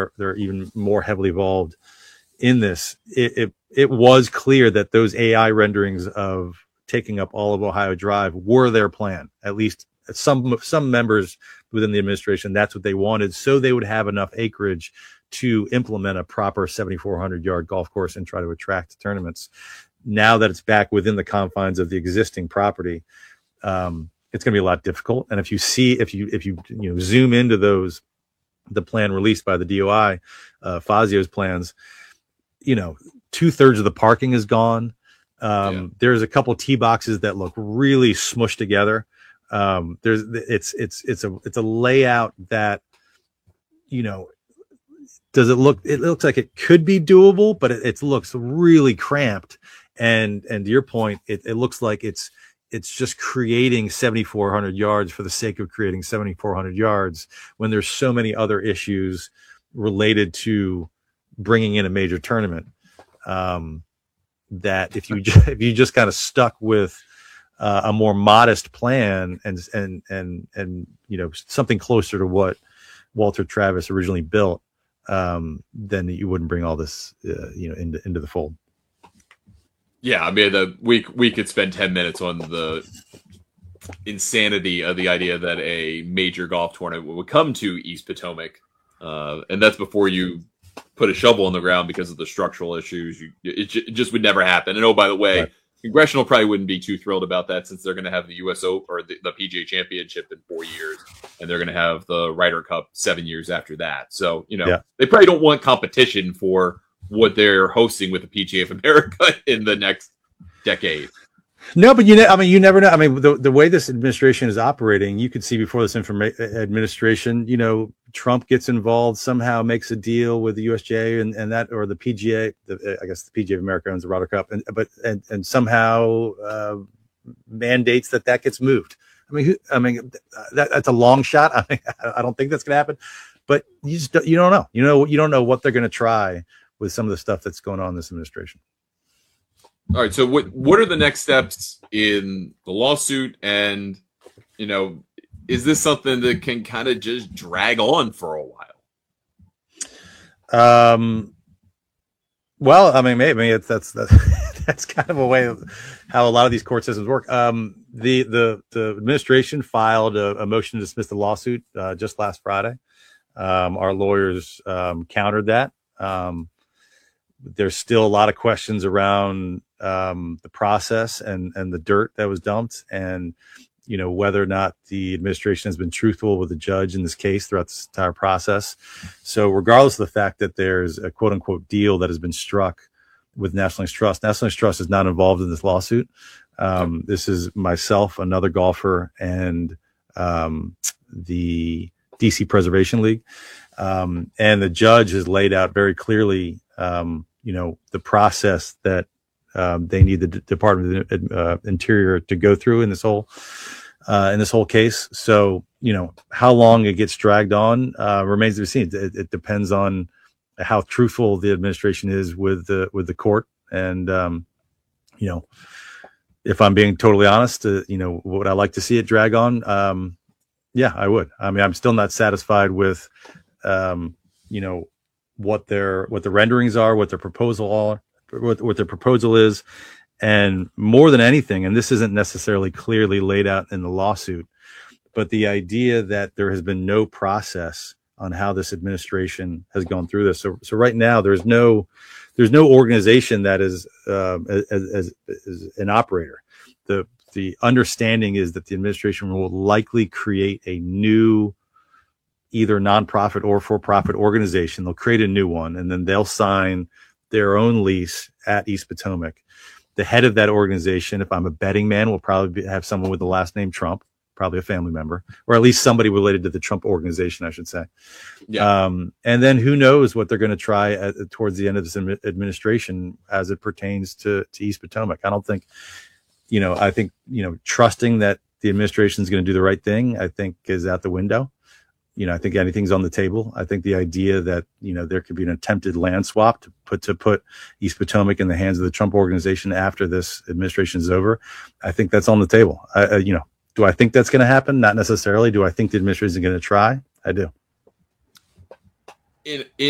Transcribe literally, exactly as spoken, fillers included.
are they're even more heavily involved in this. It, it it was clear that those A I renderings of taking up all of Ohio Drive were their plan. At least some some members within the administration, that's what they wanted, so they would have enough acreage to implement a proper seventy-four hundred yard golf course and try to attract tournaments. Now that it's back within the confines of the existing property, um, it's going to be a lot difficult. And if you see, if you if you you know zoom into those, the plan released by the D O I, uh, Fazio's plans, you know, two thirds of the parking is gone. Um, yeah. There's a couple tee boxes that look really smushed together. Um, there's it's it's it's a it's a layout that, you know, does it look? It looks like it could be doable, but it, it looks really cramped. And and to your point, it, it looks like it's it's just creating seventy-four hundred yards for the sake of creating seventy-four hundred yards when there's so many other issues related to bringing in a major tournament. Um, that if you just, if you just kind of stuck with uh, a more modest plan and and and and you know something closer to what Walter Travis originally built, um, then you wouldn't bring all this uh, you know into into the fold. Yeah, I mean, the, we we could spend ten minutes on the insanity of the idea that a major golf tournament would come to East Potomac, uh, and that's before you put a shovel in the ground because of the structural issues. You, it, it just would never happen. And oh, by the way, right. Congressional probably wouldn't be too thrilled about that, since they're going to have the U S Open or the, the P G A Championship in four years, and they're going to have the Ryder Cup seven years after that. So, you know, yeah. They probably don't want competition for what they're hosting with the P G A of America in the next decade. No, but you know, I mean, you never know. I mean, the the way this administration is operating, you could see before this informa- administration, you know, Trump gets involved, somehow makes a deal with the U S G A and, and that, or the P G A, the, I guess the P G A of America owns the Ryder Cup, and but and, and somehow uh, mandates that that gets moved. I mean, who, I mean, that, that's a long shot. I mean, I don't think that's going to happen, but you just don't, you don't know. You know, you don't know what they're going to try with some of the stuff that's going on in this administration. All right. So what, what are the next steps in the lawsuit? And, you know, is this something that can kind of just drag on for a while? Um, well, I mean, maybe it's, that's, that's, that's kind of a way of how a lot of these court systems work. Um, the, the, the administration filed a, a motion to dismiss the lawsuit, uh, just last Friday. Um, our lawyers, um, countered that. Um, there's still a lot of questions around um, the process and, and the dirt that was dumped, and, you know, whether or not the administration has been truthful with the judge in this case throughout this entire process. So regardless of the fact that there's a quote unquote deal that has been struck with National Links Trust, National Links Trust is not involved in this lawsuit. Um, this is myself, another golfer, and um, the D C Preservation League. Um, and the judge has laid out very clearly, um, you know, the process that um, they need the D- Department of uh, Interior to go through in this whole uh, in this whole case. So, you know, how long it gets dragged on uh, remains to be seen. It, it depends on how truthful the administration is with the with the court. And um, you know, if I'm being totally honest, uh, you know, would I like to see it drag on? Um, yeah, I would. I mean, I'm still not satisfied with, um, you know, what their what the renderings are, what their proposal are, what, what their proposal is, and more than anything, and this isn't necessarily clearly laid out in the lawsuit, but the idea that there has been no process on how this administration has gone through this. So, so right now, there's no there's no organization that is um, as, as, as an operator. The the understanding is that the administration will likely create a new either nonprofit or for-profit organization. They'll create a new one, and then they'll sign their own lease at East Potomac. The head of that organization, if I'm a betting man, will probably be, have someone with the last name Trump, probably a family member, or at least somebody related to the Trump organization, I should say. Yeah. Um, and then who knows what they're going to try at, towards the end of this administration as it pertains to, to East Potomac. I don't think, you know, I think, you know, trusting that the administration is going to do the right thing, I think is out the window. You know, I think anything's on the table. I think the idea that, you know, there could be an attempted land swap to put to put East Potomac in the hands of the Trump organization after this administration is over, I think that's on the table. I, uh, you know, do I think that's going to happen? Not necessarily. Do I think the administration is going to try? I do. In, in